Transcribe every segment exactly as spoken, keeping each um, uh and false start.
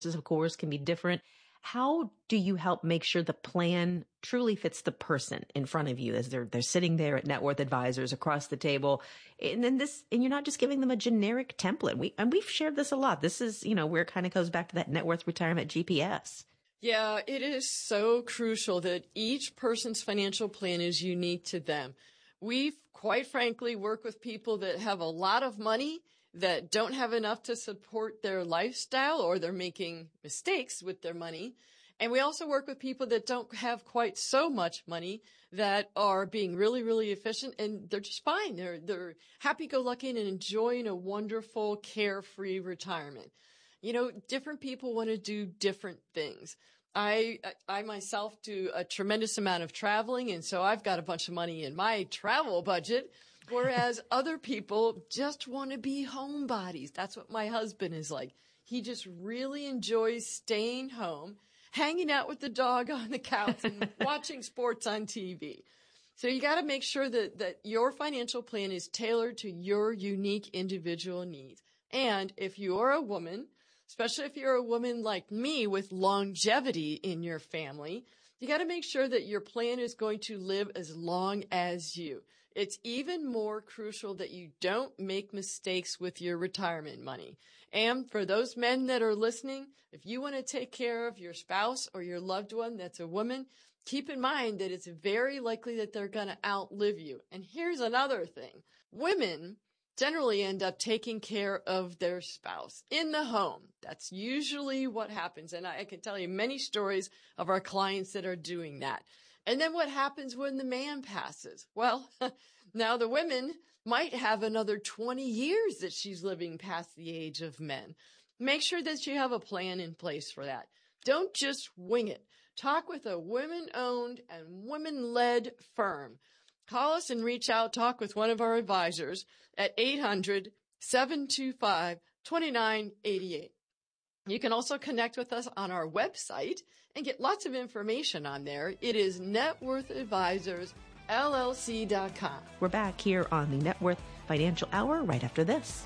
of course, can be different. How do you help make sure the plan truly fits the person in front of you as they're they're sitting there at Net Worth Advisors across the table? And then this, and you're not just giving them a generic template. We and we've shared this a lot. This is, you know, where it kind of goes back to that Net Worth Retirement G P S. Yeah, it is so crucial that each person's financial plan is unique to them. We, quite frankly, work with people that have a lot of money that don't have enough to support their lifestyle, or they're making mistakes with their money. And we also work with people that don't have quite so much money that are being really, really efficient, and they're just fine. They're, they're happy-go-lucky and enjoying a wonderful, carefree retirement. You know, different people want to do different things. I, I myself do a tremendous amount of traveling, and so I've got a bunch of money in my travel budget. Whereas other people just want to be homebodies. That's what my husband is like. He just really enjoys staying home, hanging out with the dog on the couch and watching sports on T V. So you got to make sure that, that your financial plan is tailored to your unique individual needs. And if you're a woman, especially if you're a woman like me with longevity in your family, you got to make sure that your plan is going to live as long as you. It's even more crucial that you don't make mistakes with your retirement money. And for those men that are listening, if you want to take care of your spouse or your loved one that's a woman, keep in mind that it's very likely that they're going to outlive you. And here's another thing. Women generally end up taking care of their spouse in the home. That's usually what happens. And I can tell you many stories of our clients that are doing that. And then what happens when the man passes? Well, now the women might have another twenty years that she's living past the age of men. Make sure that you have a plan in place for that. Don't just wing it. Talk with a women-owned and women-led firm. Call us and reach out, talk with one of our advisors at eight hundred, seven two five, two nine eight eight. You can also connect with us on our website and get lots of information on there. It is net worth advisors L L C dot com. We're back here on the Net Worth Financial Hour right after this.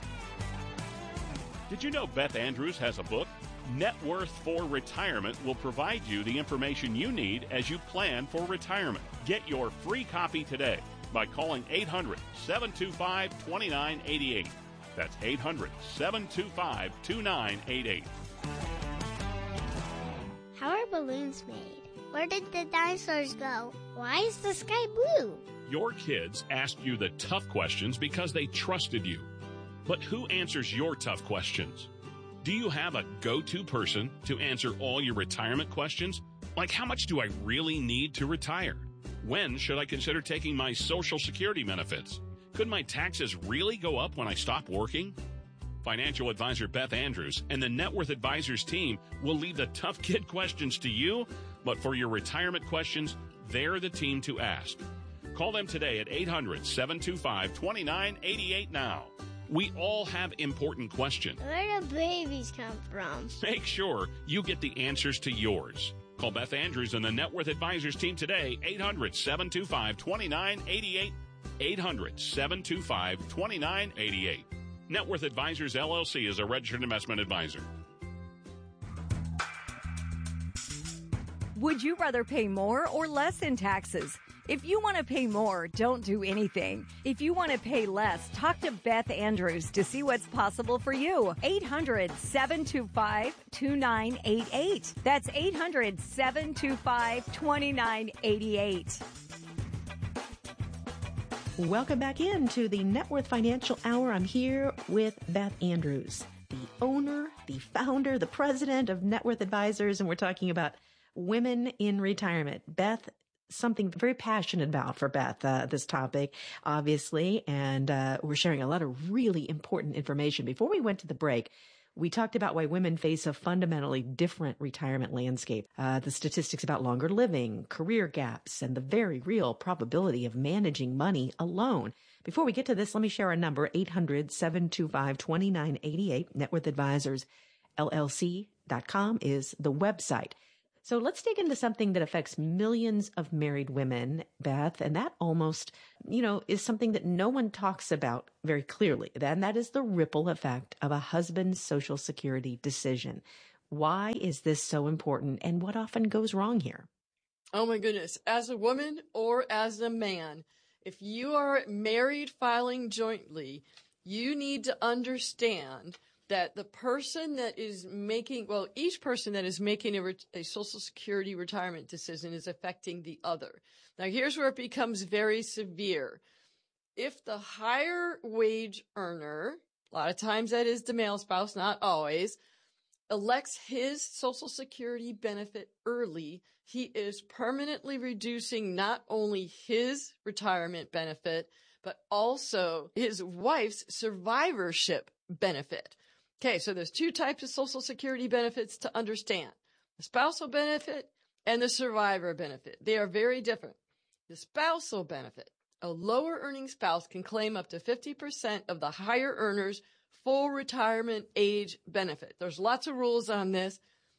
Did you know Beth Andrews has a book? Net Worth for Retirement will provide you the information you need as you plan for retirement. Get your free copy today by calling eight hundred, seven two five, two nine eight eight. That's eight hundred, seven two five, two nine eight eight. How are balloons made? Where did the dinosaurs go? Why is the sky blue? Your kids asked you the tough questions because they trusted you. But who answers your tough questions? Do you have a go-to person to answer all your retirement questions? Like, how much do I really need to retire? When should I consider taking my Social Security benefits? Could my taxes really go up when I stop working? Financial advisor Beth Andrews and the Net Worth Advisors team will leave the tough kid questions to you, but for your retirement questions, they're the team to ask. Call them today at eight hundred, seven two five, two nine eight eight now. We all have important questions. Where do babies come from? Make sure you get the answers to yours. Call Beth Andrews and the Net Worth Advisors team today, eight hundred, seven two five, two nine eight eight, eight hundred, seven two five, two nine eight eight. Net Worth Advisors, L L C is a registered investment advisor. Would you rather pay more or less in taxes? If you want to pay more, don't do anything. If you want to pay less, talk to Beth Andrews to see what's possible for you. eight hundred, seven two five, two nine eight eight. That's eight hundred, seven two five, two nine eight eight. Welcome back into the Net Worth Financial Hour. I'm here with Beth Andrews, the owner, the founder, the president of Net Worth Advisors, and we're talking about women in retirement. Beth, something very passionate about for Beth, uh, this topic, obviously, and uh, we're sharing a lot of really important information. Before we went to the break, we talked about why women face a fundamentally different retirement landscape, uh, the statistics about longer living, career gaps, and the very real probability of managing money alone. Before we get to this, let me share a number, eight hundred, seven two five, two nine eight eight. Net Worth Advisors, L L C dot com is the website. So let's dig into something that affects millions of married women, Beth, and that almost, you know, is something that no one talks about very clearly. And that is the ripple effect of a husband's Social Security decision. Why is this so important, and what often goes wrong here? Oh my goodness. As a woman or as a man, if you are married filing jointly, you need to understand that the person that is making, well, each person that is making a, re- a Social Security retirement decision is affecting the other. Now, here's where it becomes very severe. If the higher wage earner, a lot of times that is the male spouse, not always, elects his Social Security benefit early, he is permanently reducing not only his retirement benefit, but also his wife's survivorship benefit. Okay, so there's two types of Social Security benefits to understand. The spousal benefit and the survivor benefit. They are very different. The spousal benefit, a lower earning spouse can claim up to fifty percent of the higher earner's full retirement age benefit. There's lots of rules on this.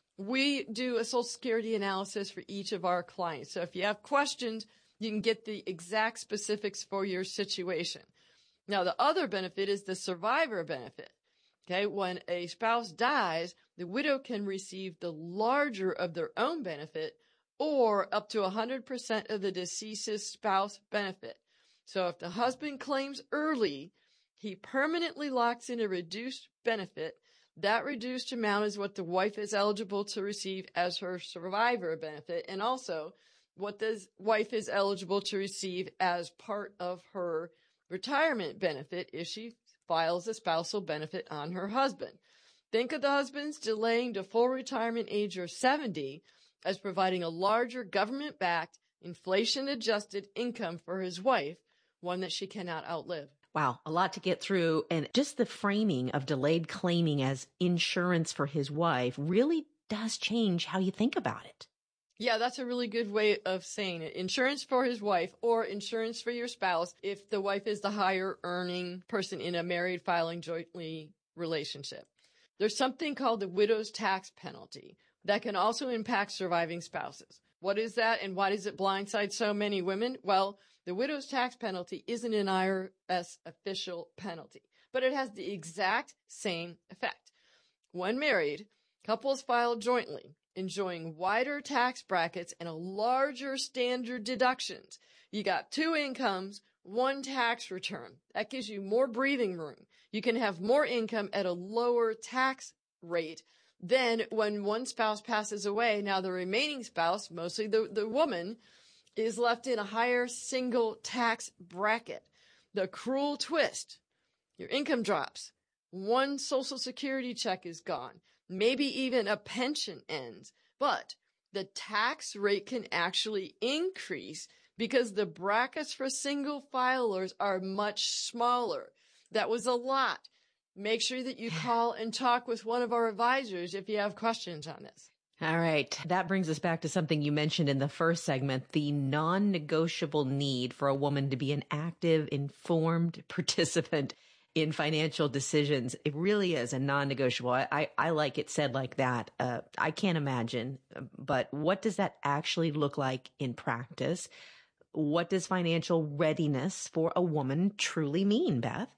We do a Social Security analysis for each of our clients. So if you have questions, you can get the exact specifics for your situation. Now, the other benefit is the survivor benefit. Okay, when a spouse dies, the widow can receive the larger of their own benefit or up to one hundred percent of the deceased's spouse benefit. So if the husband claims early, he permanently locks in a reduced benefit. That reduced amount is what the wife is eligible to receive as her survivor benefit, and also what the wife is eligible to receive as part of her retirement benefit if she files a spousal benefit on her husband. Think of the husband's delaying to full retirement age or seventy as providing a larger government-backed, inflation-adjusted income for his wife, one that she cannot outlive. Wow, a lot to get through. And just the framing of delayed claiming as insurance for his wife really does change how you think about it. Yeah, that's a really good way of saying it. Insurance for his wife or insurance for your spouse if the wife is the higher earning person in a married filing jointly relationship. There's something called the widow's tax penalty that can also impact surviving spouses. What is that, and why does it blindside so many women? Well, the widow's tax penalty isn't an I R S official penalty, but it has the exact same effect. When married, couples file jointly, enjoying wider tax brackets and a larger standard deductions. You got two incomes, one tax return. That gives you more breathing room. You can have more income at a lower tax rate than when one spouse passes away. Now the remaining spouse, mostly the, the woman, is left in a higher single tax bracket. The cruel twist, your income drops. One Social Security check is gone. Maybe even a pension ends. But the tax rate can actually increase because the brackets for single filers are much smaller. That was a lot. Make sure that you call and talk with one of our advisors if you have questions on this. All right. That brings us back to something you mentioned in the first segment, the non-negotiable need for a woman to be an active, informed participant in financial decisions. It really is a non-negotiable. I, I, I like it said like that. Uh, I can't imagine, but what does that actually look like in practice? What does financial readiness for a woman truly mean, Beth?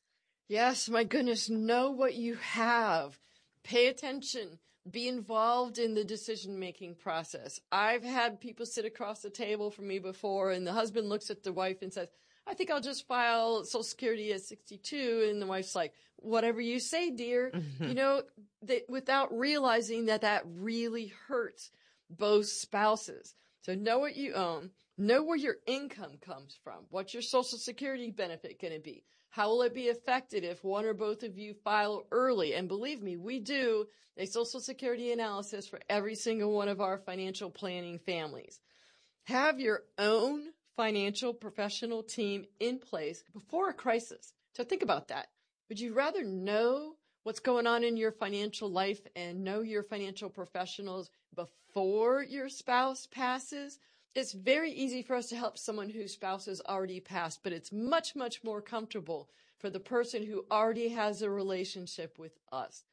Yes, my goodness, know what you have. Pay attention. Be involved in the decision-making process. I've had people sit across the table from me before, and the husband looks at the wife and says, I think I'll just file Social Security at sixty-two. And the wife's like, whatever you say, dear. Mm-hmm. You know, they, without realizing that that really hurts both spouses. So know what you own. Know where your income comes from. What's your Social Security benefit going to be? How will it be affected if one or both of you file early? And believe me, we do a Social Security analysis for every single one of our financial planning families. Have your own financial professional team in place before a crisis. So think about that. Would you rather know what's going on in your financial life and know your financial professionals before your spouse passes? It's very easy for us to help someone whose spouse has already passed, but it's much, much more comfortable for the person who already has a relationship with us.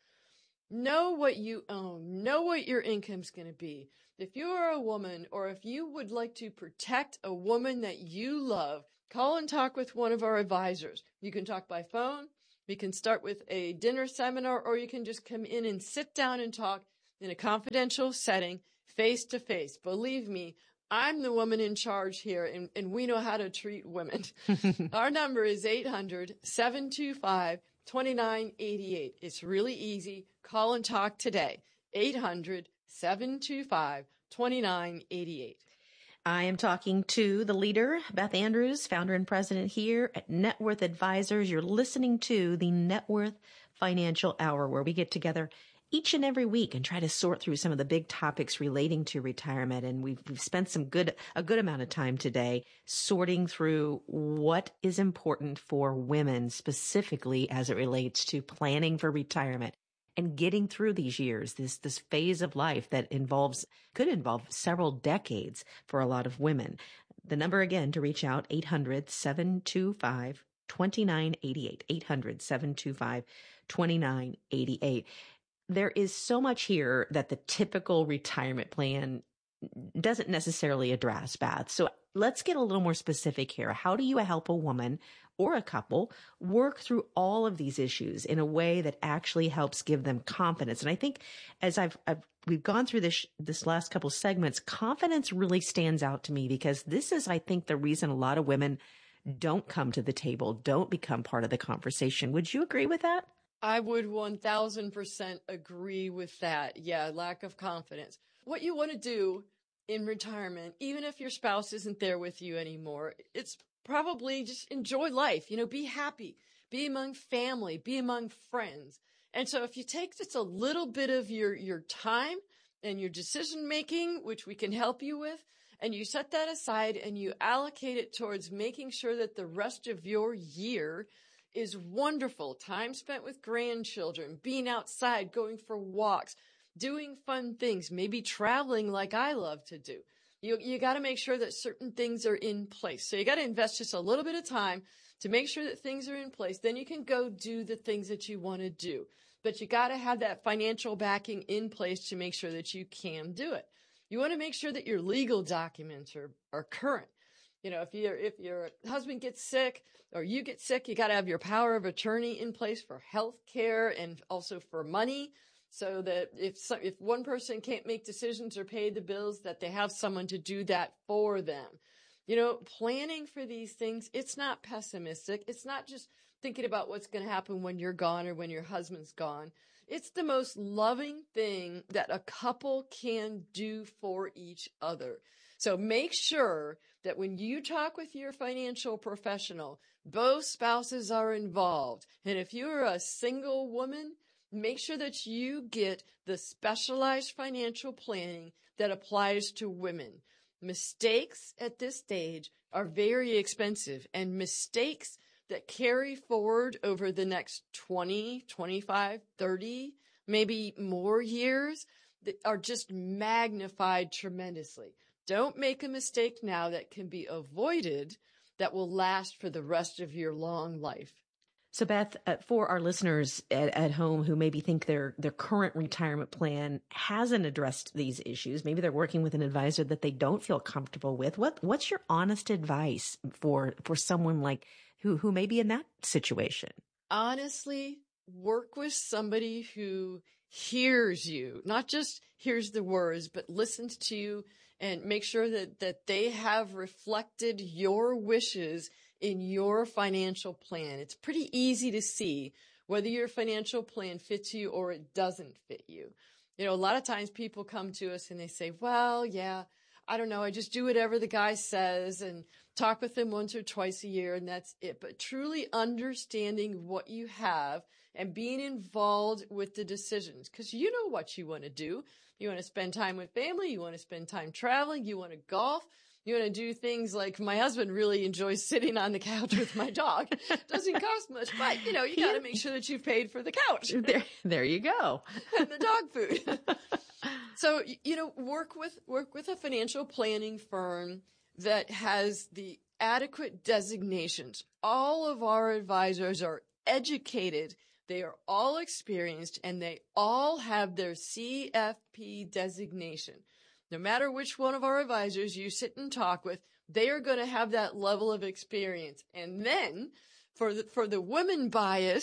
Know what you own. Know what your income's going to be. If you are a woman, or if you would like to protect a woman that you love, call and talk with one of our advisors. You can talk by phone. We can start with a dinner seminar, or you can just come in and sit down and talk in a confidential setting, face to face. Believe me, I'm the woman in charge here, and, and we know how to treat women. Our number is eight hundred, seven two five, two nine eight eight. It's really easy. Call and talk today. eight hundred, seven two five, two nine eight eight. I am talking to the leader, Beth Andrews, founder and president here at Net Worth Advisors. You're listening to the Net Worth Financial Hour, where we get together each and every week and try to sort through some of the big topics relating to retirement. And we've, we've spent some good, a good amount of time today sorting through what is important for women, specifically as it relates to planning for retirement and getting through these years, this, this phase of life that involves, could involve several decades for a lot of women. The number again to reach out, eight hundred, seven two five, two nine eight eight, eight hundred, seven two five, two nine eight eight. There is so much here that the typical retirement plan doesn't necessarily address, Beth. So let's get a little more specific here. How do you help a woman or a couple work through all of these issues in a way that actually helps give them confidence? And I think as I've, I've we've gone through this this last couple segments, confidence really stands out to me, because this is, I think, the reason a lot of women don't come to the table, don't become part of the conversation. Would you agree with that? I would one thousand percent agree with that. Yeah, lack of confidence. What you want to do in retirement, even if your spouse isn't there with you anymore, it's probably just enjoy life. You know, be happy, be among family, be among friends. And so if you take just a little bit of your, your time and your decision making, which we can help you with, and you set that aside and you allocate it towards making sure that the rest of your year is wonderful. Time spent with grandchildren, being outside, going for walks, doing fun things, maybe traveling like I love to do. You, you got to make sure that certain things are in place. So you got to invest just a little bit of time to make sure that things are in place. Then you can go do the things that you want to do. But you got to have that financial backing in place to make sure that you can do it. You want to make sure that your legal documents are, are current. You know, if your if your husband gets sick or you get sick, you got to have your power of attorney in place for health care and also for money, so that if some, if one person can't make decisions or pay the bills, that they have someone to do that for them. You know, planning for these things, it's not pessimistic. It's not just thinking about what's going to happen when you're gone or when your husband's gone. It's the most loving thing that a couple can do for each other. So make sure that when you talk with your financial professional, both spouses are involved. And if you're a single woman, make sure that you get the specialized financial planning that applies to women. Mistakes at this stage are very expensive, and mistakes that carry forward over the next twenty, twenty-five, thirty, maybe more years that are just magnified tremendously. Don't make a mistake now that can be avoided that will last for the rest of your long life. So Beth, uh, for our listeners at, at home who maybe think their their current retirement plan hasn't addressed these issues, maybe they're working with an advisor that they don't feel comfortable with. What what's your honest advice for for someone like who who may be in that situation? Honestly, work with somebody who hears you, not just hears the words, but listens to you, and make sure that that they have reflected your wishes in your financial plan. It's pretty easy to see whether your financial plan fits you or it doesn't fit you. You know, a lot of times people come to us and they say, well, yeah, I don't know, I just do whatever the guy says and talk with him once or twice a year, and that's it. But truly understanding what you have and being involved with the decisions, because you know what you want to do. You want to spend time with family, you want to spend time traveling, you want to golf. You want to do things like my husband really enjoys sitting on the couch with my dog. Doesn't cost much, but you know, you got to make sure that you've paid for the couch. There, there you go. And the dog food. So, you know, work with, work with a financial planning firm that has the adequate designations. All of our advisors are educated. They are all experienced, and they all have their C F P designation. No matter which one of our advisors you sit and talk with, they are going to have that level of experience. And then for the, for the women bias,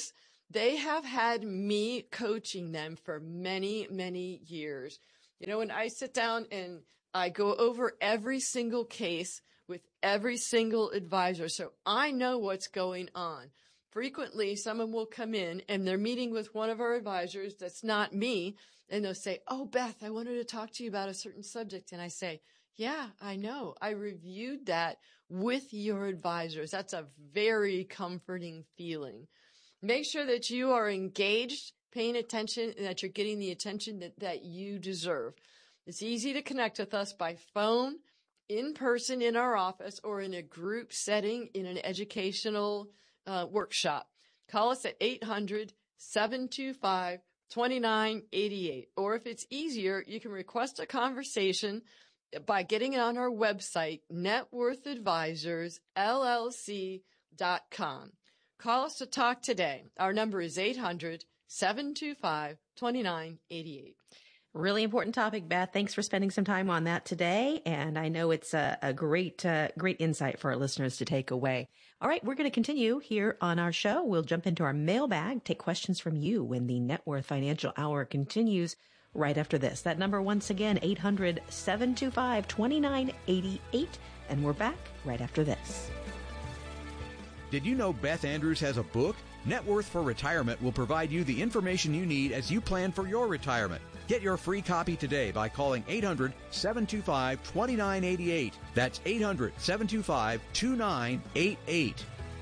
They have had me coaching them for many, many years. You know, when I sit down and I go over every single case with every single advisor, so I know what's going on. Frequently, someone will come in and they're meeting with one of our advisors that's not me, and they'll say, "Oh, Beth, I wanted to talk to you about a certain subject." And I say, "Yeah, I know. I reviewed that with your advisors." That's a very comforting feeling. Make sure that you are engaged, paying attention, and that you're getting the attention that, that you deserve. It's easy to connect with us by phone, in person in our office, or in a group setting in an educational uh, workshop. Call us at eight hundred, seven two five, two nine eight eight. Or if it's easier, you can request a conversation by getting it on our website, net worth advisors L L C dot com. Call us to talk today. Our number is eight hundred, seven two five, two nine eight eight. Really important topic, Beth. Thanks for spending some time on that today. And I know it's a, a great, uh, great insight for our listeners to take away. All right, we're going to continue here on our show. We'll jump into our mailbag, take questions from you when the Net Worth Financial Hour continues right after this. That number, once again, eight hundred, seven two five, two nine eight eight. And we're back right after this. Did you know Beth Andrews has a book? Net Worth for Retirement will provide you the information you need as you plan for your retirement. Get your free copy today by calling eight hundred, seven two five, two nine eight eight. That's eight hundred, seven two five, two nine eight eight.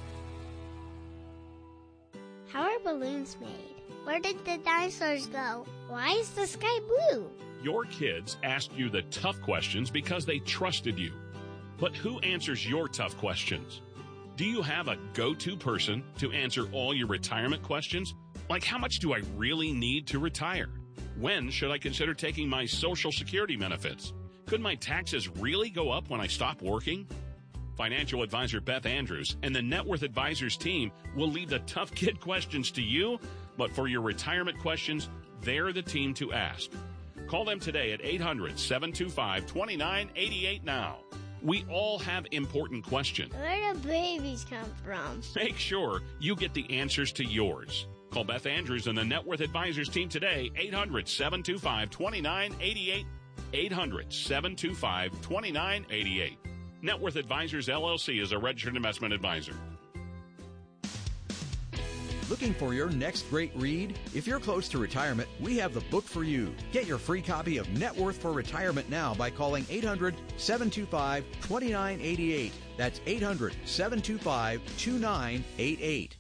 How are balloons made? Where did the dinosaurs go? Why is the sky blue? Your kids asked you the tough questions because they trusted you. But who answers your tough questions? Do you have a go-to person to answer all your retirement questions? Like, how much do I really need to retire? When should I consider taking my Social Security benefits? Could my taxes really go up when I stop working? Financial advisor Beth Andrews and the Net Worth Advisors team will leave the tough kid questions to you, but for your retirement questions, they're the team to ask. Call them today at eight hundred, seven two five, two nine eight eight now. We all have important questions. Where do babies come from? Make sure you get the answers to yours. Call Beth Andrews and the Net Worth Advisors team today, eight hundred, seven two five, two nine eight eight, eight hundred, seven two five, two nine eight eight. Net Worth Advisors, L L C is a registered investment advisor. Looking for your next great read? If you're close to retirement, we have the book for you. Get your free copy of Net Worth for Retirement now by calling eight hundred, seven two five, two nine eight eight. That's eight hundred, seven two five, two nine eight eight.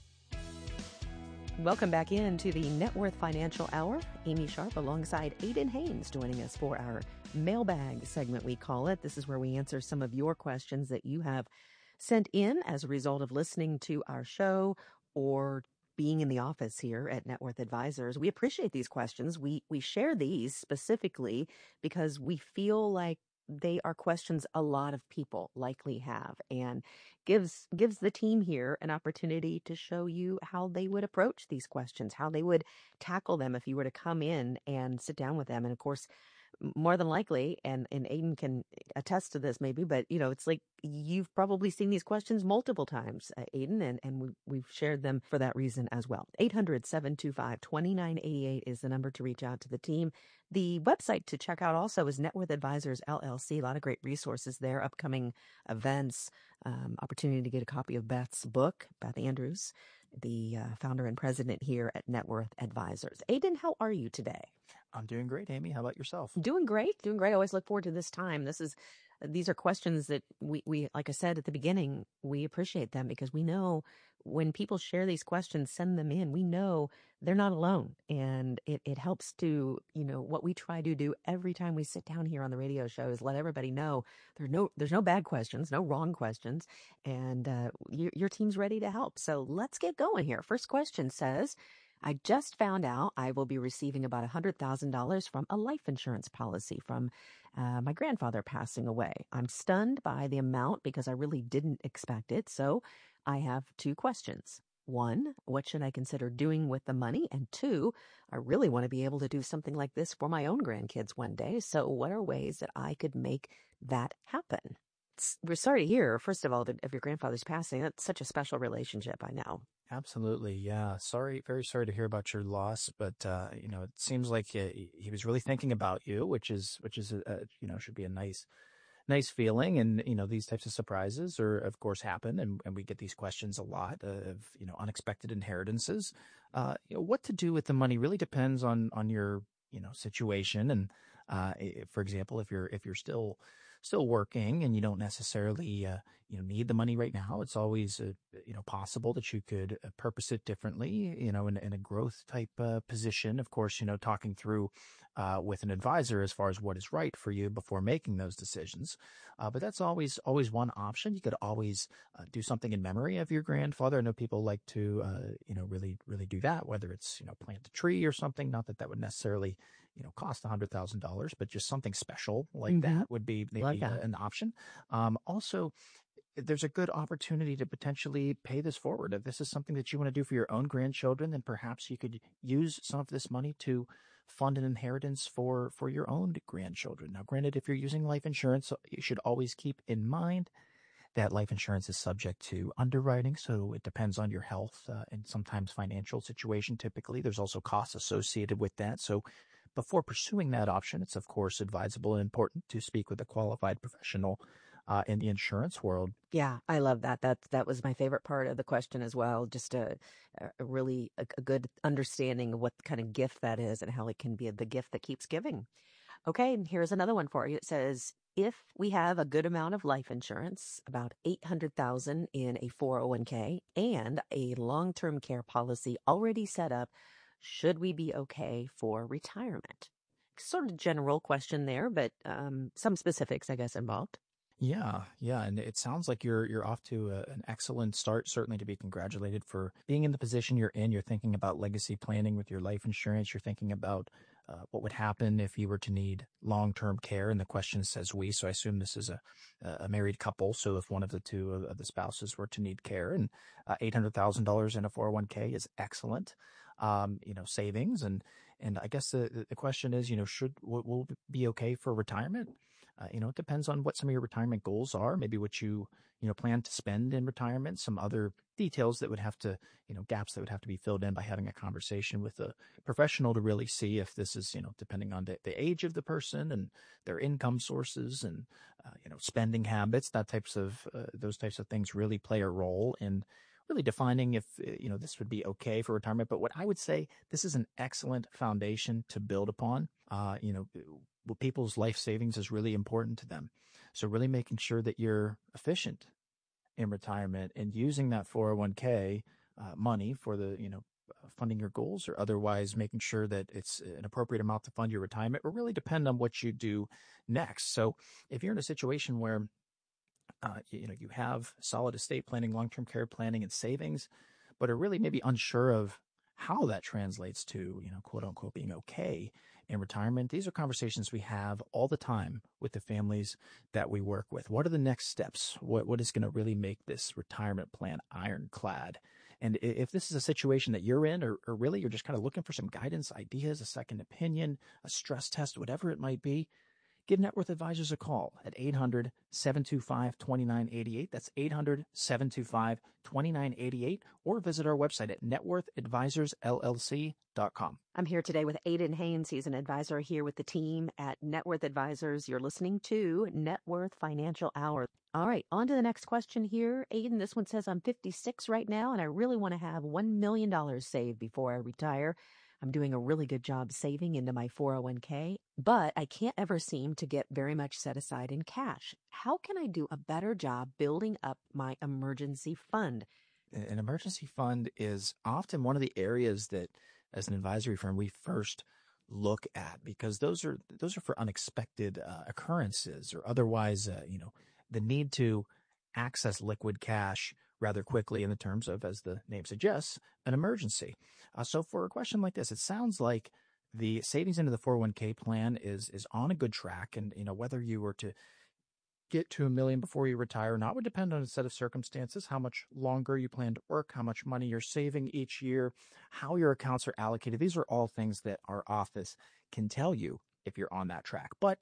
Welcome back into the Net Worth Financial Hour. Amy Sharp alongside Aiden Haynes joining us for our mailbag segment, we call it. This is where we answer some of your questions that you have sent in as a result of listening to our show or being in the office here at Net Worth Advisors. We appreciate these questions. We we share these specifically because we feel like they are questions a lot of people likely have, and gives gives the team here an opportunity to show you how they would approach these questions, how they would tackle them if you were to come in and sit down with them. And of course, more than likely, and, and Aiden can attest to this maybe, but you know, it's like you've probably seen these questions multiple times, uh, Aiden, and, and we, we've shared them for that reason as well. eight hundred, seven two five, two nine eight eight is the number to reach out to the team. The website to check out also is Net Worth Advisors, L L C. A lot of great resources there, upcoming events, um, opportunity to get a copy of Beth's book, Beth Andrews, the uh, founder and president here at Net Worth Advisors. Aiden, how are you today? I'm doing great, Amy. How about yourself? Doing great, doing great. I always look forward to this time. This is, these are questions that we, we, like I said at the beginning, we appreciate them because we know when people share these questions, send them in, we know they're not alone. And it, it helps to, you know, what we try to do every time we sit down here on the radio show is let everybody know there's no, there's no bad questions, no wrong questions. And uh, your, your team's ready to help. So let's get going here. First question says, I just found out I will be receiving about one hundred thousand dollars from a life insurance policy from uh, my grandfather passing away. I'm stunned by the amount because I really didn't expect it. So I have two questions. One, what should I consider doing with the money? And two, I really want to be able to do something like this for my own grandkids one day. So what are ways that I could make that happen? s- we're sorry to hear, first of all, that of your grandfather's passing. That's such a special relationship, I know. Absolutely. Yeah. Sorry. Very sorry to hear about your loss, but, uh, you know, it seems like he, he was really thinking about you, which is, which is, a, a, you know, should be a nice, nice feeling. And, you know, these types of surprises are, of course, happen. And, and we get these questions a lot of, you know, unexpected inheritances. Uh, you know, what to do with the money really depends on, on your, you know, situation. And, uh, i- for example, if you're, if you're still, still working and you don't necessarily, uh, you know, need the money right now, it's always, uh, you know, possible that you could uh, purpose it differently, you know, in, in a growth type uh, position. Of course, you know, talking through uh, with an advisor as far as what is right for you before making those decisions. Uh, but that's always, always one option. You could always uh, do something in memory of your grandfather. I know people like to, uh, you know, really, really do that, whether it's, you know, plant a tree or something. Not that that would necessarily, you know, cost a hundred thousand dollars, but just something special like Mm-hmm. that would be Love maybe that. a- an option. Um, also, there's a good opportunity to potentially pay this forward. If this is something that you want to do for your own grandchildren, then perhaps you could use some of this money to fund an inheritance for, for your own grandchildren. Now, granted, if you're using life insurance, you should always keep in mind that life insurance is subject to underwriting. So it depends on your health uh, and sometimes financial situation. Typically, there's also costs associated with that. So before pursuing that option, it's of course advisable and important to speak with a qualified professional uh, in the insurance world. Yeah, I love that. That that was my favorite part of the question as well. Just a, a really a, a good understanding of what kind of gift that is and how it can be the gift that keeps giving. Okay, and here's another one for you. It says, if we have a good amount of life insurance, about eight hundred thousand in a four oh one k and a long-term care policy already set up, should we be okay for retirement? Sort of general question there, but um, some specifics, I guess, involved. Yeah, yeah, and it sounds like you're you're off to a, an excellent start. Certainly to be congratulated for being in the position you're in. You're thinking about legacy planning with your life insurance. You're thinking about uh, what would happen if you were to need long-term care. And the question says we, so I assume this is a a married couple. So if one of the two of, of the spouses were to need care, and uh, eight hundred thousand dollars in a four oh one k is excellent. Um, you know, savings and and I guess the the question is, you know, should will, will be okay for retirement? Uh, you know, it depends on what some of your retirement goals are, maybe what you, you know, plan to spend in retirement, some other details that would have to, you know, gaps that would have to be filled in by having a conversation with a professional to really see if this is, you know, depending on the, the age of the person and their income sources and, uh, you know, spending habits, that types of, uh, those types of things really play a role in really defining if, uh, you know, this would be okay for retirement. But what I would say, this is an excellent foundation to build upon. Uh, you know, well, people's life savings is really important to them. So really making sure that you're efficient in retirement and using that four oh one k uh, money for the, you know, funding your goals or otherwise making sure that it's an appropriate amount to fund your retirement will really depend on what you do next. So if you're in a situation where, uh, you, you know, you have solid estate planning, long-term care planning and savings, but are really maybe unsure of how that translates to, you know, quote unquote, being okay in retirement. These are conversations we have all the time with the families that we work with. What are the next steps? What, what is going to really make this retirement plan ironclad? And if this is a situation that you're in, or, or really you're just kind of looking for some guidance, ideas, a second opinion, a stress test, whatever it might be, give Net Worth Advisors a call at eight hundred, seven two five, two nine eight eight. That's eight hundred, seven two five, two nine eight eight. Or visit our website at net worth advisors l l c dot com. I'm here today with Aiden Haynes. He's an advisor here with the team at Net Worth Advisors. You're listening to Net Worth Financial Hour. All right, on to the next question here. Aiden, this one says, I'm fifty-six right now, and I really want to have one million dollars saved before I retire. I'm doing a really good job saving into my four oh one k, but I can't ever seem to get very much set aside in cash. How can I do a better job building up my emergency fund? An emergency fund is often one of the areas that, as an advisory firm, we first look at, because those are those are for unexpected uh, occurrences or otherwise, uh, you know, the need to access liquid cash rather quickly in the terms of, as the name suggests, an emergency. Uh, so for a question like this, it sounds like the savings into the four oh one k plan is is on a good track. And, you know, whether you were to get to a million before you retire or not would depend on a set of circumstances, how much longer you plan to work, how much money you're saving each year, how your accounts are allocated. These are all things that our office can tell you if you're on that track. But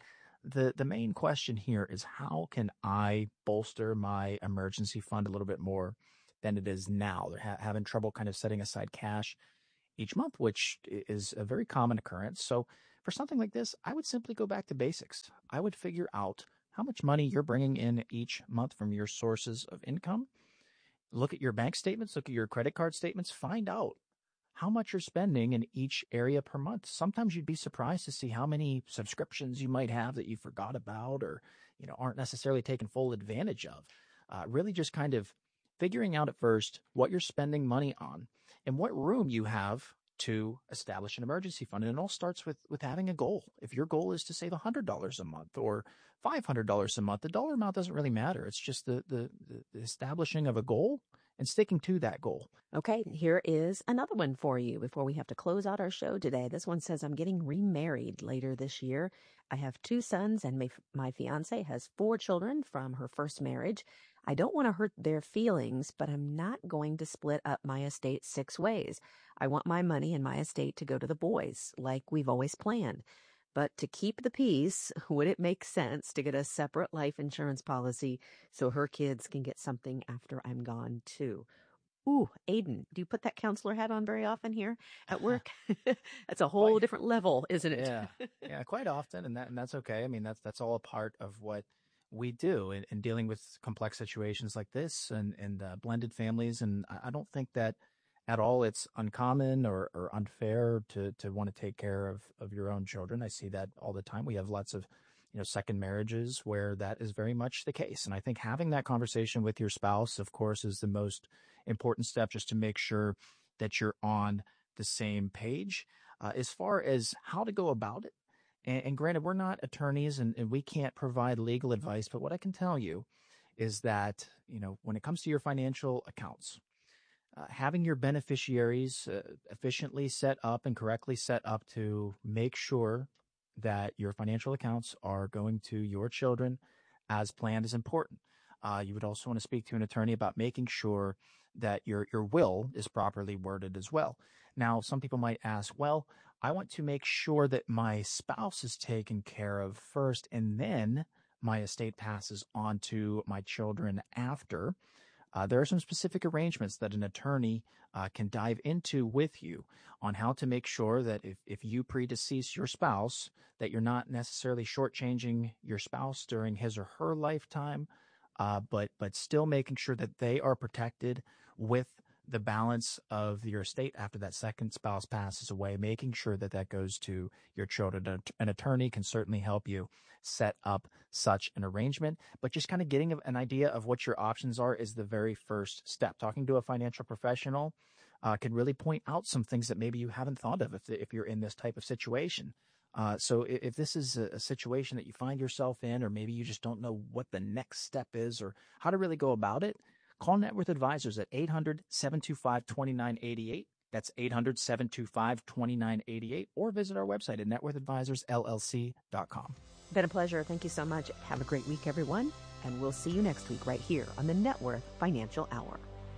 the, the main question here is, how can I bolster my emergency fund a little bit more than it is now? They're ha- having trouble kind of setting aside cash each month, which is a very common occurrence. So for something like this, I would simply go back to basics. I would figure out how much money you're bringing in each month from your sources of income. Look at your bank statements, look at your credit card statements, find out how much you're spending in each area per month. Sometimes you'd be surprised to see how many subscriptions you might have that you forgot about, or, you know, aren't necessarily taken full advantage of. Uh, really just kind of figuring out at first what you're spending money on and what room you have to establish an emergency fund. And it all starts with, with having a goal. If your goal is to save one hundred dollars a month or five hundred dollars a month, the dollar amount doesn't really matter. It's just the, the, the establishing of a goal and sticking to that goal. Okay, here is another one for you before we have to close out our show today. This one says, I'm getting remarried later this year. I have two sons, and my, my fiance has four children from her first marriage. I don't want to hurt their feelings, but I'm not going to split up my estate six ways. I want my money and my estate to go to the boys, like we've always planned. But to keep the peace, would it make sense to get a separate life insurance policy so her kids can get something after I'm gone too? Ooh, Aiden, do you put that counselor hat on very often here at work? That's a whole quite, different level, isn't it? Yeah, yeah, quite often, and that and that's okay. I mean, that's that's all a part of what we do in, in dealing with complex situations like this and and uh, blended families. And I, I don't think that at all it's uncommon or, or unfair to to want to take care of, of your own children. I see that all the time. We have lots of, you know, second marriages where that is very much the case. And I think having that conversation with your spouse, of course, is the most important step, just to make sure that you're on the same page. Uh, as far as how to go about it, and, and granted, we're not attorneys and, and we can't provide legal advice, but what I can tell you is that, you know, when it comes to your financial accounts, Uh, having your beneficiaries uh, efficiently set up and correctly set up to make sure that your financial accounts are going to your children as planned is important. Uh, you would also want to speak to an attorney about making sure that your, your will is properly worded as well. Now, some people might ask, well, I want to make sure that my spouse is taken care of first, and then my estate passes on to my children after. Uh, there are some specific arrangements that an attorney uh, can dive into with you on how to make sure that if, if you predecease your spouse, that you're not necessarily shortchanging your spouse during his or her lifetime, uh, but but still making sure that they are protected with the balance of your estate after that second spouse passes away, making sure that that goes to your children. An attorney can certainly help you set up such an arrangement, but just kind of getting an idea of what your options are is the very first step. Talking to a financial professional uh, can really point out some things that maybe you haven't thought of if, if you're in this type of situation. Uh, so if, if this is a, a situation that you find yourself in, or maybe you just don't know what the next step is or how to really go about it, call Net Worth Advisors at eight hundred, seven two five, two nine eight eight. That's eight hundred, seven two five, two nine eight eight, or visit our website at net worth advisors l l c dot com. Been a pleasure. Thank you so much. Have a great week, everyone. And we'll see you next week right here on the Net Worth Financial Hour.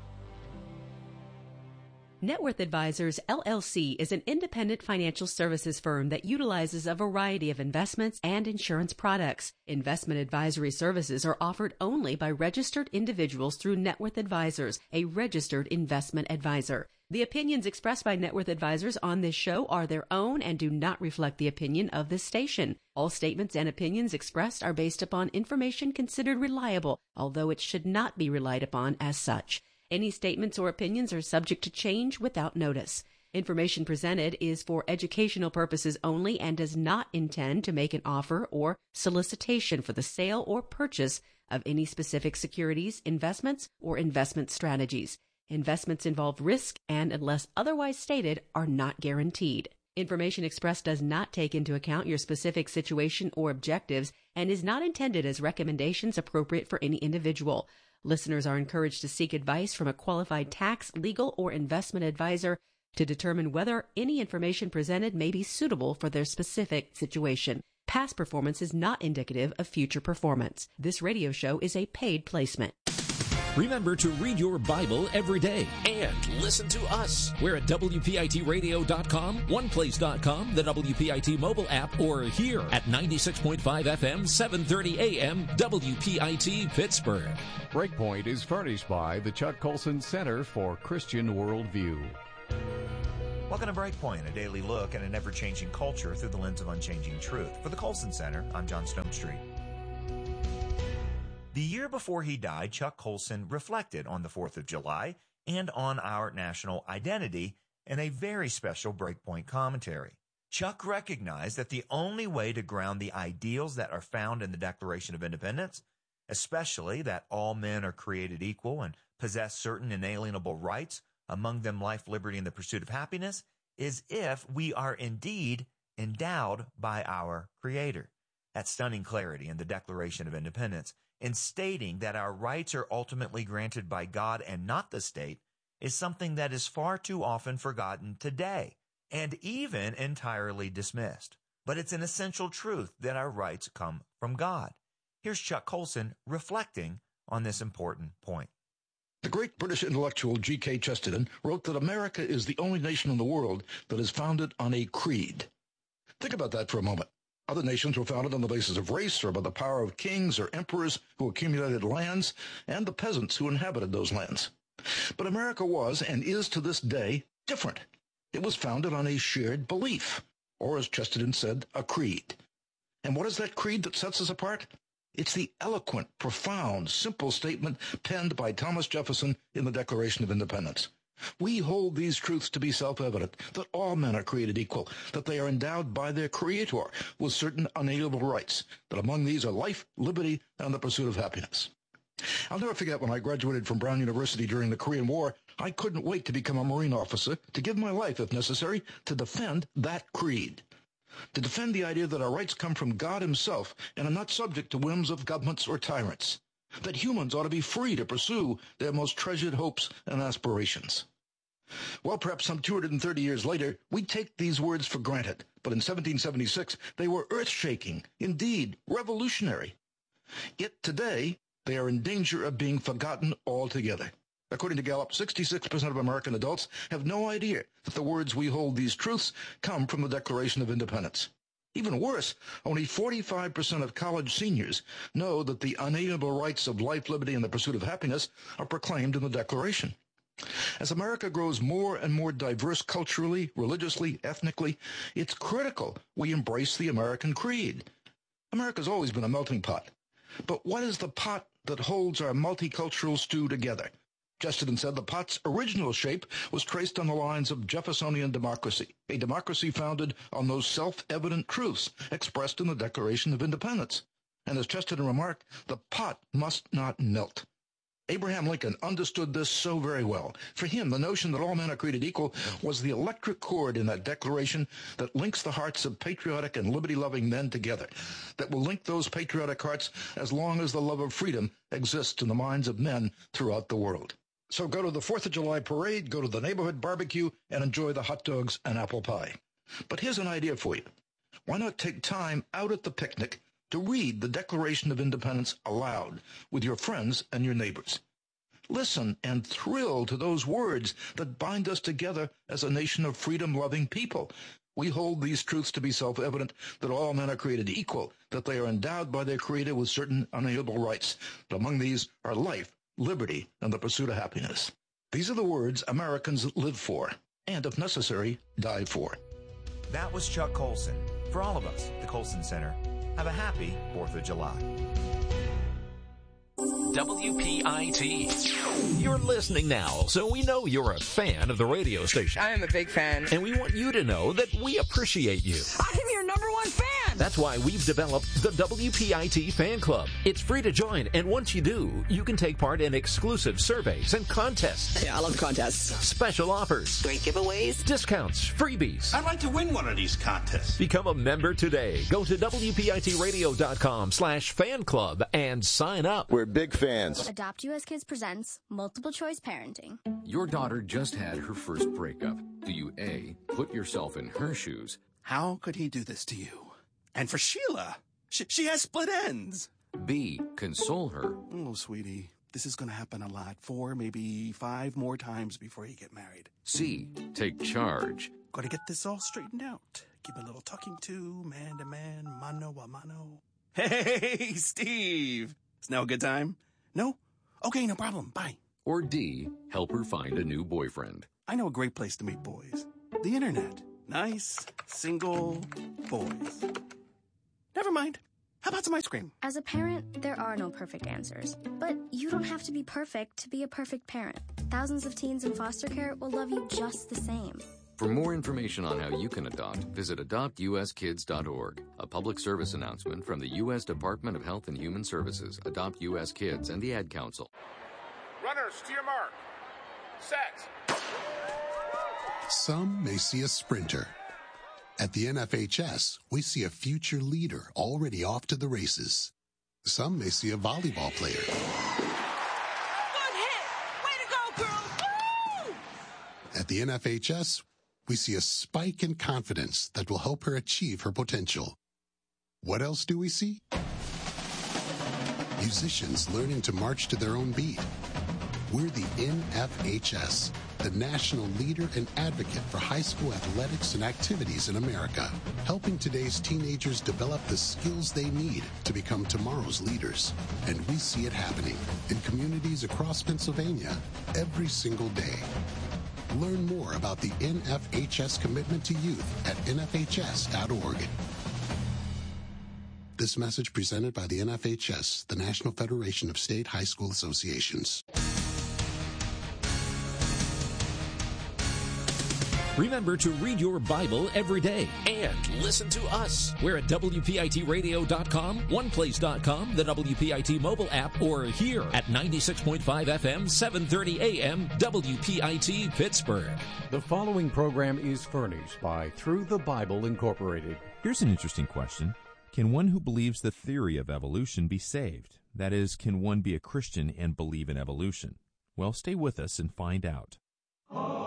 Net Worth Advisors, L L C is an independent financial services firm that utilizes a variety of investments and insurance products. Investment advisory services are offered only by registered individuals through Net Worth Advisors, a registered investment advisor. The opinions expressed by Net Worth Advisors on this show are their own and do not reflect the opinion of this station. All statements and opinions expressed are based upon information considered reliable, although it should not be relied upon as such. Any statements or opinions are subject to change without notice. Information presented is for educational purposes only and does not intend to make an offer or solicitation for the sale or purchase of any specific securities, investments, or investment strategies. Investments involve risk and, unless otherwise stated, are not guaranteed. Information expressed does not take into account your specific situation or objectives and is not intended as recommendations appropriate for any individual. Listeners are encouraged to seek advice from a qualified tax, legal, or investment advisor to determine whether any information presented may be suitable for their specific situation. Past performance is not indicative of future performance. This radio show is a paid placement. Remember to read your Bible every day and listen to us. We're at W P I T radio dot com, one place dot com, the W P I T mobile app, or here at ninety-six point five F M, seven thirty A M, W P I T Pittsburgh. Breakpoint is furnished by the Chuck Colson Center for Christian Worldview. Welcome to Breakpoint, a daily look at an ever-changing culture through the lens of unchanging truth. For the Colson Center, I'm John Stonestreet. The year before he died, Chuck Colson reflected on the fourth of July and on our national identity in a very special Breakpoint commentary. Chuck recognized that the only way to ground the ideals that are found in the Declaration of Independence, especially that all men are created equal and possess certain inalienable rights, among them life, liberty, and the pursuit of happiness, is if we are indeed endowed by our Creator. That stunning clarity in the Declaration of Independence, in stating that our rights are ultimately granted by God and not the state, is something that is far too often forgotten today, and even entirely dismissed. But it's an essential truth that our rights come from God. Here's Chuck Colson reflecting on this important point. The great British intellectual G K Chesterton wrote that America is the only nation in the world that is founded on a creed. Think about that for a moment. Other nations were founded on the basis of race or by the power of kings or emperors who accumulated lands and the peasants who inhabited those lands. But America was, and is to this day, different. It was founded on a shared belief, or as Chesterton said, a creed. And what is that creed that sets us apart? It's the eloquent, profound, simple statement penned by Thomas Jefferson in the Declaration of Independence. We hold these truths to be self-evident, that all men are created equal, that they are endowed by their Creator with certain unalienable rights, that among these are life, liberty, and the pursuit of happiness. I'll never forget when I graduated from Brown University during the Korean War, I couldn't wait to become a Marine officer, to give my life, if necessary, to defend that creed. To defend the idea that our rights come from God Himself and are not subject to whims of governments or tyrants. That humans ought to be free to pursue their most treasured hopes and aspirations. Well, perhaps some two hundred thirty years later, we take these words for granted, but in seventeen seventy-six, they were earth-shaking, indeed, revolutionary. Yet today, they are in danger of being forgotten altogether. According to Gallup, sixty-six percent of American adults have no idea that the words "we hold these truths" come from the Declaration of Independence. Even worse, only forty-five percent of college seniors know that the unalienable rights of life, liberty, and the pursuit of happiness are proclaimed in the Declaration. As America grows more and more diverse culturally, religiously, ethnically, it's critical we embrace the American creed. America's always been a melting pot. But what is the pot that holds our multicultural stew together? Chesterton said the pot's original shape was traced on the lines of Jeffersonian democracy, a democracy founded on those self-evident truths expressed in the Declaration of Independence. And as Chesterton remarked, the pot must not melt. Abraham Lincoln understood this so very well. For him, the notion that all men are created equal was the electric cord in that declaration that links the hearts of patriotic and liberty-loving men together, that will link those patriotic hearts as long as the love of freedom exists in the minds of men throughout the world. So go to the fourth of July parade, go to the neighborhood barbecue, and enjoy the hot dogs and apple pie. But here's an idea for you. Why not take time out at the picnic to read the Declaration of Independence aloud with your friends and your neighbors? Listen and thrill to those words that bind us together as a nation of freedom-loving people. We hold these truths to be self-evident, that all men are created equal, that they are endowed by their Creator with certain unalienable rights, that among these are life, liberty, and the pursuit of happiness. These are the words Americans live for, and if necessary, die for. That was Chuck Colson. For all of us, the Colson Center, have a happy fourth of July. W P I T. You're listening now, so we know you're a fan of the radio station. I am a big fan. And we want you to know that we appreciate you. I'm your number one fan. That's why we've developed the W P I T Fan Club. It's free to join, and once you do, you can take part in exclusive surveys and contests. Yeah, I love contests. Special offers. Great giveaways. Discounts. Freebies. I'd like to win one of these contests. Become a member today. Go to W P I T radio dot com slash fan club and sign up. We're big fans. Adopt U S Kids presents Multiple Choice Parenting. Your daughter just had her first breakup. Do you A, put yourself in her shoes? How could he do this to you? And for Sheila, she, she has split ends. B, console her. Oh, sweetie, this is going to happen a lot. Four, maybe five more times before you get married. C. Take charge. Got to get this all straightened out. Give a little talking to, man to man, mano a mano. Hey, Steve! Is now a good time? No? Okay, no problem. Bye. Or D. Help her find a new boyfriend. I know a great place to meet boys. The internet. Nice, single boys. Never mind. How about some ice cream? As a parent, there are no perfect answers. But you don't have to be perfect to be a perfect parent. Thousands of teens in foster care will love you just the same. For more information on how you can adopt, visit adopt u s kids dot org. A public service announcement from the U S Department of Health and Human Services, Adopt U S Kids, and the Ad Council. Runners, to your mark. Set. Some may see a sprinter. At the N F H S, we see a future leader already off to the races. Some may see a volleyball player. Good hit! Way to go, girl! Woo! At the N F H S, we see a spike in confidence that will help her achieve her potential. What else do we see? Musicians learning to march to their own beat. We're the N F H S, the national leader and advocate for high school athletics and activities in America, helping today's teenagers develop the skills they need to become tomorrow's leaders. And we see it happening in communities across Pennsylvania every single day. Learn more about the N F H S commitment to youth at N F H S dot org. This message presented by the N F H S, the National Federation of State High School Associations. Remember to read your Bible every day and listen to us. We're at W P I T radio dot com, one place dot com, the W P I T mobile app, or here at ninety-six point five F M, seven thirty A M, W P I T Pittsburgh. The following program is furnished by Through the Bible Incorporated. Here's an interesting question. Can one who believes the theory of evolution be saved? That is, can one be a Christian and believe in evolution? Well, stay with us and find out.